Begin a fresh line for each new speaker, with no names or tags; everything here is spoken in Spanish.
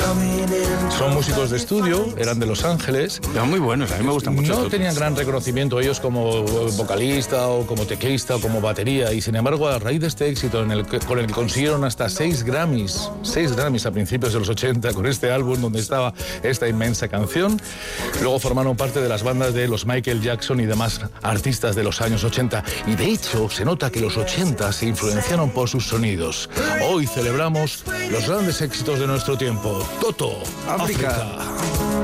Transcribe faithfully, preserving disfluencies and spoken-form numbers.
Son músicos de estudio, eran de Los Ángeles.
Pero muy buenos, a mí me gustan mucho.
No tenían gran reconocimiento ellos como vocalista o como teclista o como batería, y sin embargo a raíz de este éxito en el que, con el que consiguieron hasta seis Grammys, seis Grammys a principios de los ochenta con este álbum donde estaba esta inmensa canción, luego formaron parte de las bandas de los Michael Jackson y demás artistas de los años ochenta, y de hecho se nota que los ochenta se influenciaron por sus sonidos. Hoy celebramos los grandes éxitos de nuestro tiempo. Toto,
África.
África.